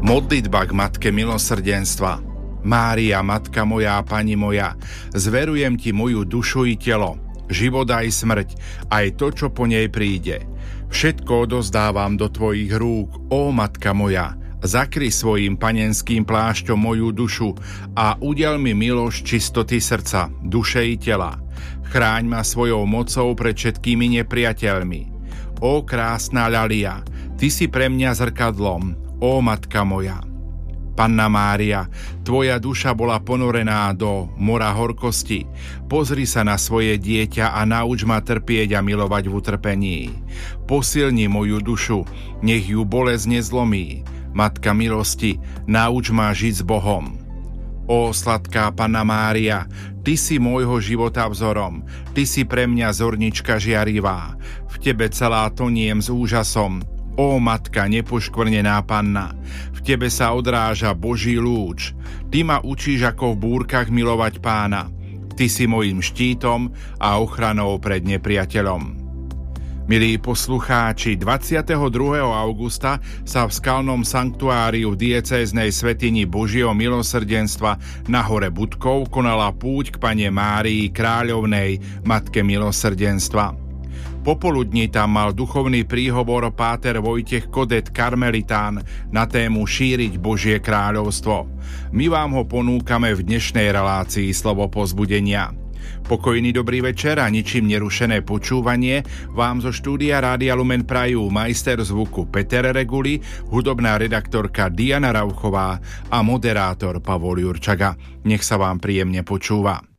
Modlitba k Matke milosrdenstva. Mária, Matka moja a Pani moja, zverujem Ti moju dušu i telo, život aj smrť, aj to, čo po nej príde. Všetko odozdávam do Tvojich rúk, ó Matka moja, zakry svojim panenským plášťom moju dušu a udel mi milosť čistoty srdca, duše i tela. Chráň ma svojou mocou pred všetkými nepriateľmi. Ó krásna ľalia, Ty si pre mňa zrkadlom, ó Matka moja. Panna Mária, Tvoja duša bola ponorená do mora horkosti. Pozri sa na svoje dieťa a nauč ma trpieť a milovať v utrpení. Posilni moju dušu, nech ju bolesť nezlomí. Matka milosti, nauč ma žiť s Bohom. Ó sladká Panna Mária, Ty si môjho života vzorom, Ty si pre mňa zornička žiarivá. V Tebe celá toniem s úžasom, ó Matka nepoškvrnená Panna, v Tebe sa odráža Boží lúč. Ty ma učíš ako v búrkach milovať Pána. Ty si mojím štítom a ochranou pred nepriateľom. Milí poslucháči, 22. augusta sa v skalnom sanktuáriu v diecéznej svätyni Božieho milosrdenstva na hore Budkov konala púť k Panne Márii Kráľovnej, Matke milosrdenstva. Popoludní tam mal duchovný príhovor páter Vojtech Kodet karmelitán na tému Šíriť Božie kráľovstvo. My vám ho ponúkame v dnešnej relácii Slovo povzbudenia. Pokojný dobrý večer a ničím nerušené počúvanie vám zo štúdia Rádia Lumen prajú majster zvuku Peter Reguli, hudobná redaktorka Diana Rauchová a moderátor Pavol Jurčaga. Nech sa vám príjemne počúva.